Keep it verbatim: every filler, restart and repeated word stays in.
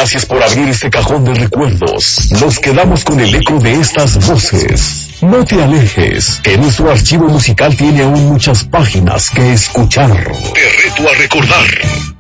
Gracias por abrir este cajón de recuerdos. Nos quedamos con el eco de estas voces. No te alejes, que nuestro archivo musical tiene aún muchas páginas que escuchar. Te reto a recordar.